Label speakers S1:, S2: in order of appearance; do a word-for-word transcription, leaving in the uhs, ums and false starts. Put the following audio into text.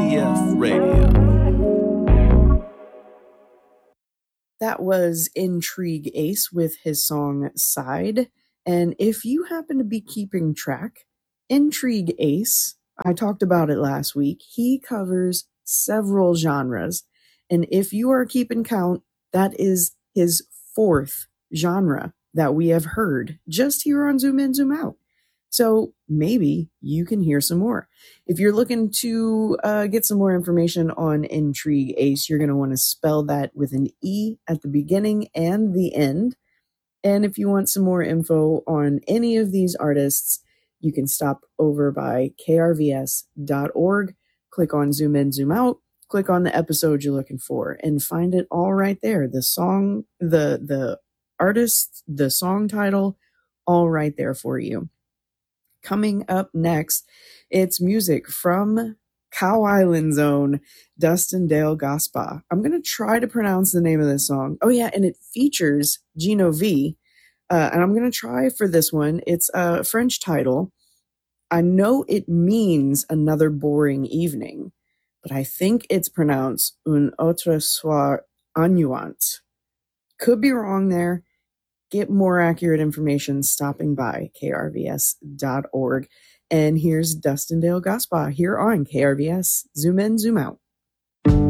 S1: V F Radio.
S2: That was Intrigue Ace with his song Side. And if you happen to be keeping track, Intrigue Ace, I talked about it last week, he covers several genres. And if you are keeping count, that is his fourth genre that we have heard just here on Zoom In, Zoom Out. So maybe you can hear some more. If you're looking to uh, get some more information on Intrigue Ace, you're going to want to spell that with an E at the beginning and the end. And if you want some more info on any of these artists, you can stop over by K R V S dot org, click on Zoom In, Zoom Out, click on the episode you're looking for, and find it all right there. The song, the the artist, the song title, all right there for you. Coming up next, it's music from Cow Island's own Dustin Dale Gaspa. I'm going to try to pronounce the name of this song. Oh yeah, and it features Gino V. Uh, and I'm going to try for this one. It's a French title. I know it means another boring evening, but I think it's pronounced un autre soir ennuyant. Could be wrong there. Get more accurate information stopping by K R V S dot org. And here's Dustin Dale Gaspa here on K R V S. Zoom In, Zoom Out.